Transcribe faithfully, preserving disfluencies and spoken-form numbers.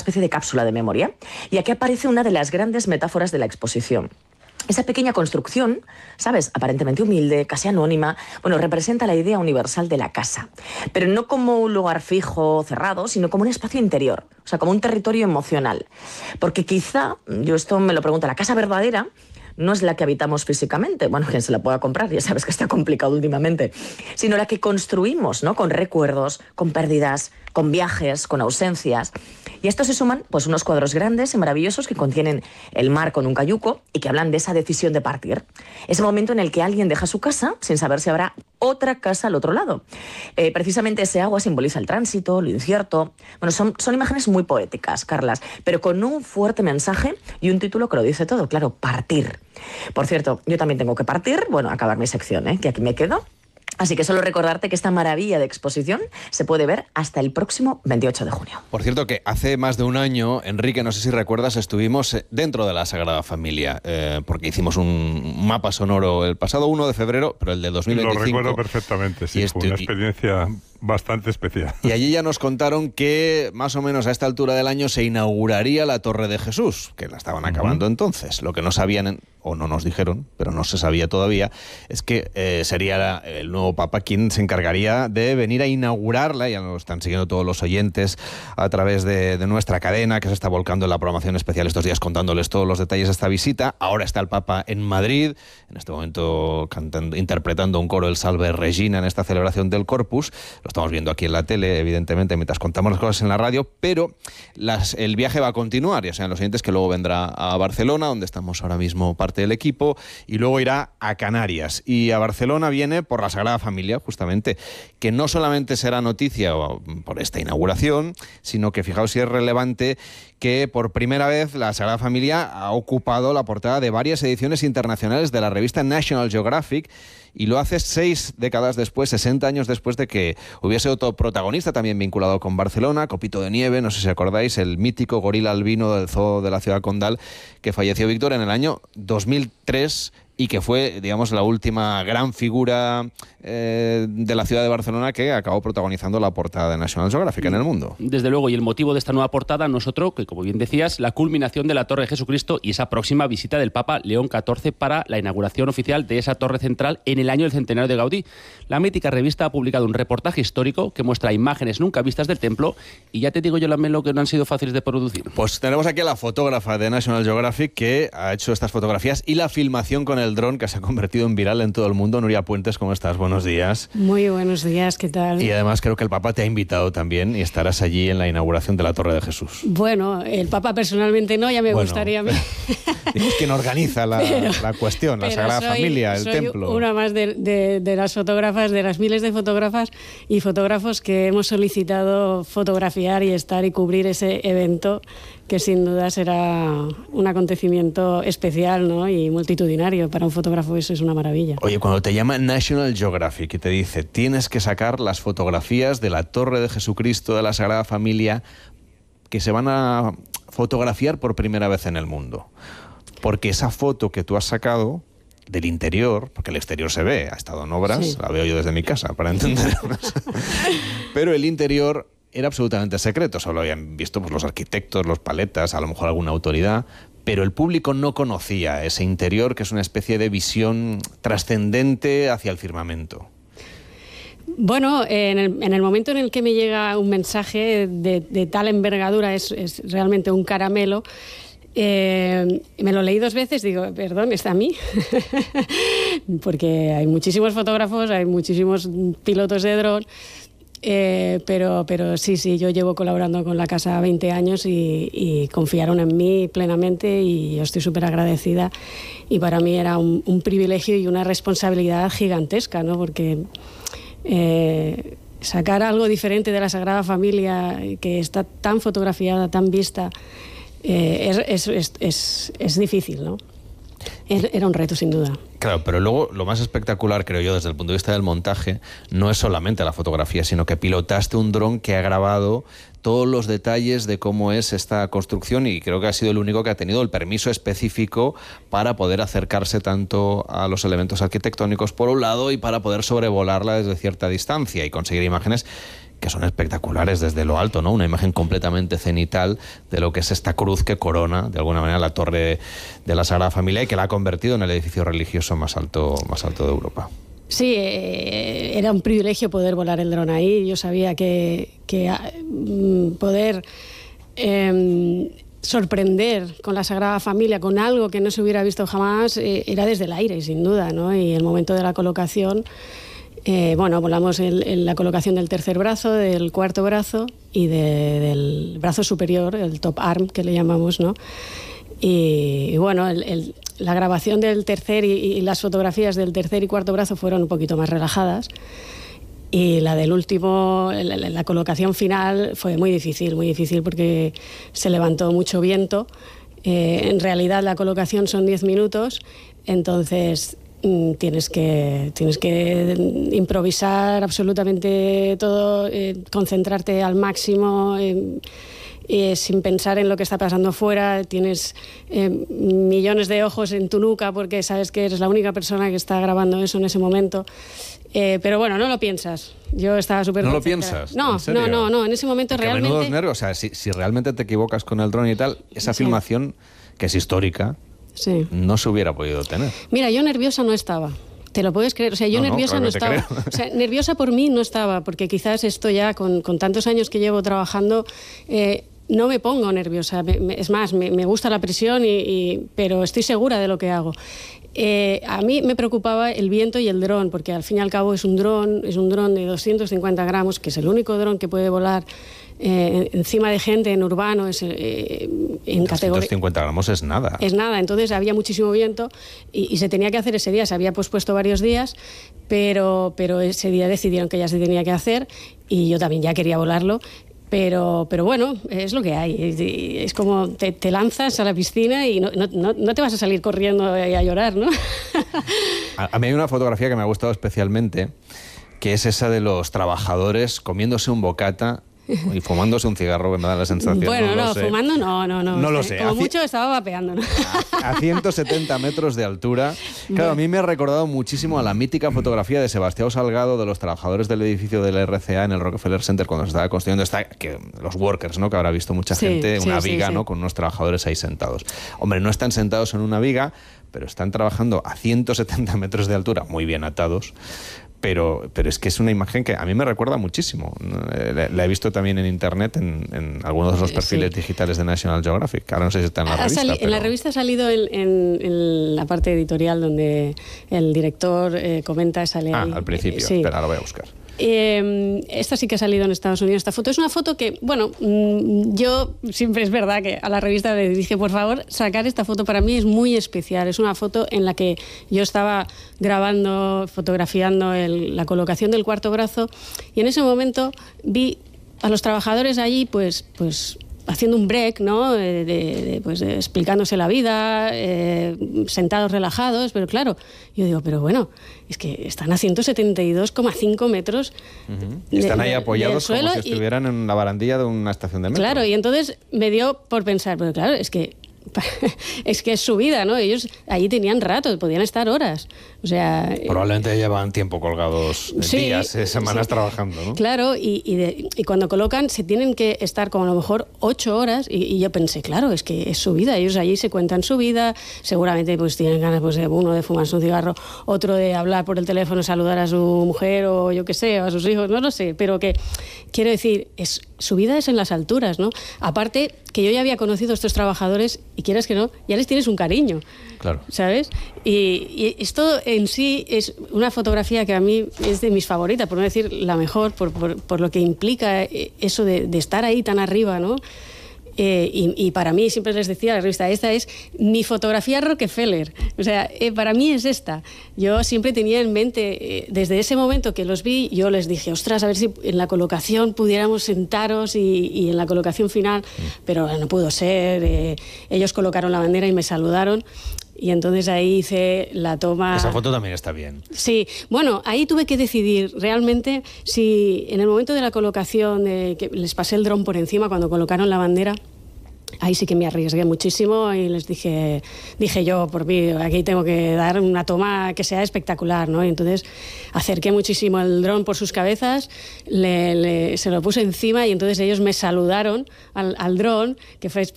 especie de cápsula de memoria. Y aquí aparece una de las grandes metáforas de la exposición. Esa pequeña construcción, ¿sabes?, aparentemente humilde, casi anónima, bueno, representa la idea universal de la casa. Pero no como un lugar fijo, cerrado, sino como un espacio interior, o sea, como un territorio emocional. Porque quizá, yo esto me lo pregunto, la casa verdadera no es la que habitamos físicamente, bueno, quien se la pueda comprar, ya sabes que está complicado últimamente, sino la que construimos, ¿no?, con recuerdos, con pérdidas, con viajes, con ausencias. Y a esto se suman pues unos cuadros grandes y maravillosos que contienen el mar con un cayuco y que hablan de esa decisión de partir. Ese momento en el que alguien deja su casa sin saber si habrá otra casa al otro lado. Eh, precisamente ese agua simboliza el tránsito, lo incierto. Bueno, son, son imágenes muy poéticas, Carlas, pero con un fuerte mensaje y un título que lo dice todo, claro, partir. Por cierto, yo también tengo que partir, bueno, acabar mi sección, ¿eh?, que aquí me quedo. Así que solo recordarte que esta maravilla de exposición se puede ver hasta el próximo veintiocho de junio. Por cierto, que hace más de un año, Enrique, no sé si recuerdas, estuvimos dentro de la Sagrada Familia, eh, porque hicimos un mapa sonoro el pasado primero de febrero, pero el de dos mil veinticinco. Lo recuerdo perfectamente, sí, esto, fue una experiencia bastante especial. Y allí ya nos contaron que más o menos a esta altura del año se inauguraría la Torre de Jesús, que la estaban acabando uh-huh. entonces. Lo que no sabían, o no nos dijeron, pero no se sabía todavía, es que eh, sería el nuevo Papa quien se encargaría de venir a inaugurarla. Ya lo están siguiendo todos los oyentes a través de, de nuestra cadena, que se está volcando en la programación especial estos días contándoles todos los detalles de esta visita. Ahora está el Papa en Madrid, en este momento cantando, interpretando un coro el Salve Regina en esta celebración del Corpus. Lo estamos viendo aquí en la tele, evidentemente, mientras contamos las cosas en la radio, pero las, el viaje va a continuar, ya sean los oyentes, que luego vendrá a Barcelona, donde estamos ahora mismo parte del equipo, y luego irá a Canarias. Y a Barcelona viene por la Sagrada Familia, justamente, que no solamente será noticia por esta inauguración, sino que fijaos si es relevante que por primera vez la Sagrada Familia ha ocupado la portada de varias ediciones internacionales de la revista National Geographic, y lo hace seis décadas después, sesenta años después de que hubiese otro protagonista también vinculado con Barcelona, Copito de Nieve, no sé si acordáis, el mítico gorila albino del zoo de la ciudad condal, que falleció, Víctor, en el año dos mil tres, y que fue, digamos, la última gran figura eh, de la ciudad de Barcelona que acabó protagonizando la portada de National Geographic en el mundo. Desde luego, y el motivo de esta nueva portada no es otro que, como bien decías, la culminación de la Torre de Jesucristo y esa próxima visita del Papa León catorce para la inauguración oficial de esa torre central en el año del centenario de Gaudí. La mítica revista ha publicado un reportaje histórico que muestra imágenes nunca vistas del templo, y ya te digo yo, Lamelo, que no han sido fáciles de producir. Pues tenemos aquí a la fotógrafa de National Geographic que ha hecho estas fotografías y la filmación con el el dron que se ha convertido en viral en todo el mundo. Nuria Puentes, ¿cómo estás? Buenos días. Muy buenos días, ¿qué tal? Y además creo que el Papa te ha invitado también y estarás allí en la inauguración de la Torre de Jesús. Bueno, el Papa personalmente no, ya me bueno, gustaría a mí. Digamos quien organiza la, pero, la cuestión, la Sagrada soy, Familia, el soy templo. Una más de, de, de las fotógrafas, de las miles de fotógrafas y fotógrafos que hemos solicitado fotografiar y estar y cubrir ese evento, que sin duda será un acontecimiento especial, ¿no?, y multitudinario. Para un fotógrafo eso es una maravilla. Oye, cuando te llama National Geographic y te dice tienes que sacar las fotografías de la Torre de Jesucristo de la Sagrada Familia que se van a fotografiar por primera vez en el mundo, porque esa foto que tú has sacado del interior, porque el exterior se ve, ha estado en obras, sí. La veo yo desde mi casa para entender, pero el interior era absolutamente secreto, solo habían visto pues, los arquitectos, los paletas, a lo mejor alguna autoridad, pero el público no conocía ese interior, que es una especie de visión trascendente hacia el firmamento. Bueno, en el, en el momento en el que me llega un mensaje de, de tal envergadura, es, es realmente un caramelo. Eh, me lo leí dos veces, digo, perdón, ¿está a mí? Porque hay muchísimos fotógrafos, hay muchísimos pilotos de dron. Eh, pero, pero sí, sí, yo llevo colaborando con la casa veinte años y, y confiaron en mí plenamente y yo estoy súper agradecida, y para mí era un, un privilegio y una responsabilidad gigantesca, ¿no? Porque eh, sacar algo diferente de la Sagrada Familia, que está tan fotografiada, tan vista, eh, es, es, es, es, es difícil, ¿no? Era un reto, sin duda. Claro, pero luego lo más espectacular, creo yo, desde el punto de vista del montaje, no es solamente la fotografía, sino que pilotaste un dron que ha grabado todos los detalles de cómo es esta construcción, y creo que ha sido el único que ha tenido el permiso específico para poder acercarse tanto a los elementos arquitectónicos por un lado y para poder sobrevolarla desde cierta distancia y conseguir imágenes que son espectaculares desde lo alto, ¿no? Una imagen completamente cenital de lo que es esta cruz que corona, de alguna manera, la torre de la Sagrada Familia y que la ha convertido en el edificio religioso más alto, más alto de Europa. Sí, eh, era un privilegio poder volar el dron ahí. Yo sabía que, que eh, poder eh, sorprender con la Sagrada Familia, con algo que no se hubiera visto jamás, eh, era desde el aire, sin duda, ¿no? Y el momento de la colocación... Eh, bueno, volamos en, en la colocación del tercer brazo, del cuarto brazo y de, del brazo superior, el top arm que le llamamos, ¿no? Y, y bueno, el, el, la grabación del tercer y, y las fotografías del tercer y cuarto brazo fueron un poquito más relajadas. Y la del último, la, la colocación final fue muy difícil, muy difícil porque se levantó mucho viento. Eh, en realidad la colocación son diez minutos, entonces... Tienes que, tienes que improvisar absolutamente todo, eh, concentrarte al máximo, eh, eh, sin pensar en lo que está pasando fuera. Tienes eh, millones de ojos en tu nuca porque sabes que eres la única persona que está grabando eso en ese momento. Eh, pero bueno, no lo piensas. Yo estaba súper ¿No lo concentrada. piensas? No, ¿En serio? no, no, no. En ese momento Porque realmente... menudos nervios. O sea, si, si realmente te equivocas con el dron y tal, esa Sí. filmación, que es histórica, Sí. no se hubiera podido tener. Mira, yo nerviosa no estaba. ¿Te lo puedes creer? O sea, yo No, no, nerviosa claro no que te estaba. creo. O sea, nerviosa por mí no estaba, porque quizás esto ya, con, con tantos años que llevo trabajando, eh, no me pongo nerviosa. Me, me, es más, me, me gusta la presión, y, y, pero estoy segura de lo que hago. Eh, a mí me preocupaba el viento y el dron, porque al fin y al cabo es un dron, es un dron de doscientos cincuenta gramos, que es el único dron que puede volar eh, encima de gente en urbano, es, eh, en categoría... doscientos cincuenta gramos es nada. Es nada, entonces había muchísimo viento y, y se tenía que hacer ese día, se había pospuesto varios días, pero, pero ese día decidieron que ya se tenía que hacer y yo también ya quería volarlo. Pero, pero bueno, es lo que hay. Es, es como te, te lanzas a la piscina y no, no, no te vas a salir corriendo a, a llorar, ¿no? A, a mí hay una fotografía que me ha gustado especialmente, que es esa de los trabajadores comiéndose un bocata y fumándose un cigarro, que me da la sensación. Bueno, no, no, lo sé. fumando no, no, no. No lo O sea, sé. Como Haci- mucho estaba vapeando, ¿no? A ciento setenta metros de altura. Claro, a mí me ha recordado muchísimo a la mítica fotografía de Sebastián Salgado de los trabajadores del edificio del R C A en el Rockefeller Center cuando se estaba construyendo esta, que los workers, ¿no? Que habrá visto mucha Sí, gente, sí, una sí, viga, sí. ¿no? Con unos trabajadores ahí sentados. Hombre, no están sentados en una viga, pero están trabajando a ciento setenta metros de altura, muy bien atados. Pero, pero es que es una imagen que a mí me recuerda muchísimo. La, la he visto también en internet, en, en algunos de los perfiles Sí. digitales de National Geographic. Ahora no sé si está en la Ha revista. sali- pero... En la revista ha salido en, en- en la parte editorial donde el director eh, comenta, sale Ah, ahí. al principio. Eh, sí. Espera, lo voy a buscar. Eh, esta sí que ha salido en Estados Unidos, esta foto. Es una foto que, bueno, mm, yo siempre es verdad que a la revista le dije, por favor, sacar esta foto para mí es muy especial. Es una foto en la que yo estaba grabando, fotografiando el- la colocación del cuarto brazo y en ese momento vi a los trabajadores allí, pues, pues haciendo un break, ¿no? De, de- de, pues, de explicándose la vida, eh, sentados relajados, pero claro, yo digo, pero bueno, es que están a ciento setenta y dos coma cinco metros. Y están de- ahí de- apoyados del como suelo si y- estuvieran en la barandilla de una estación de metro. Claro, y entonces me dio por pensar, pero claro, es que es que es su vida, ¿no? Ellos ahí tenían rato, podían estar horas. O sea, Probablemente llevan tiempo colgados, eh, Sí, días, eh, semanas sí. trabajando, ¿no? claro, y, y, de- y cuando colocan se tienen que estar como a lo mejor ocho horas y, y yo pensé, claro, es que es su vida, ellos allí se cuentan su vida, seguramente pues tienen ganas pues, de uno de fumarse un cigarro, otro de hablar por el teléfono, saludar a su mujer o yo qué sé, o a sus hijos, no lo sé, pero que quiero decir, es, su vida es en las alturas, ¿no? Aparte que yo ya había conocido a estos trabajadores y quieras que no, ya les tienes un cariño. Claro. ¿Sabes? Y, y esto en sí es una fotografía que a mí es de mis favoritas, por no decir la mejor, por, por, por lo que implica eso de, de estar ahí tan arriba, ¿no? Eh, y, y para mí, siempre les decía a la revista, esta es mi fotografía Rockefeller. O sea, eh, para mí es esta. Yo siempre tenía en mente, eh, desde ese momento que los vi, yo les dije, ostras, a ver si en la colocación pudiéramos sentaros y, y en la colocación final, pero no pudo ser. Eh, ellos colocaron la bandera y me saludaron. Y entonces ahí hice la toma... Esa foto también está bien. Sí, bueno, ahí tuve que decidir realmente si en el momento de la colocación, de que les pasé el dron por encima cuando colocaron la bandera, ahí sí que me arriesgué muchísimo y les dije, dije yo, por mí, aquí tengo que dar una toma que sea espectacular, ¿no? Y entonces acerqué muchísimo el dron por sus cabezas, le, le, se lo puse encima y entonces ellos me saludaron al, al dron, que fue espectacular.